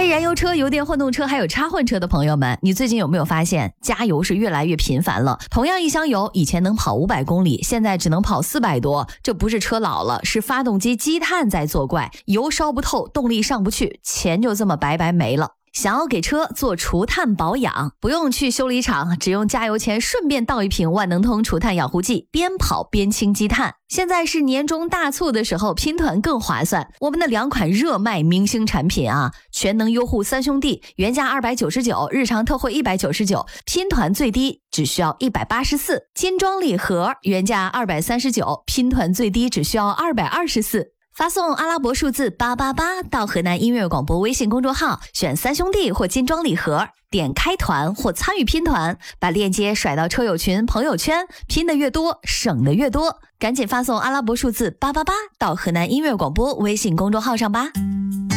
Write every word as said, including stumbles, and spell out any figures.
燃油车、油电混动车还有插混车的朋友们，你最近有没有发现加油是越来越频繁了？同样一箱油，以前能跑五百公里，现在只能跑四百多，这不是车老了，是发动机积碳在作怪，油烧不透，动力上不去，钱就这么白白没了。想要给车做除碳保养，不用去修理厂，只用加油前顺便倒一瓶万能通除碳养护剂，边跑边清积碳。现在是年终大促的时候，拼团更划算。我们的两款热卖明星产品啊，全能优护三兄弟原价二百九十九，日常特惠一百九十九，拼团最低只需要一百八十四。金装礼盒原价二百三十九，拼团最低只需要二百二十四。发送阿拉伯数字八八八到河南音乐广播微信公众号，选三兄弟或金装礼盒，点开团或参与拼团，把链接甩到车友群朋友圈，拼的越多省的越多。赶紧发送阿拉伯数字八八八到河南音乐广播微信公众号上吧。